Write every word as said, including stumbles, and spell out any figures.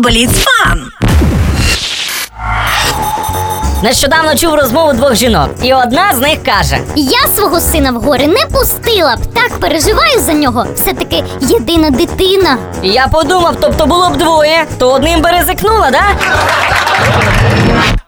Бліц-фан! Нещодавно чув розмову двох жінок, і одна з них каже: Я свого сина в гори не пустила б, так переживаю за нього. Все-таки єдина дитина. І я подумав, тобто було б двоє, то одним би ризикнула, да?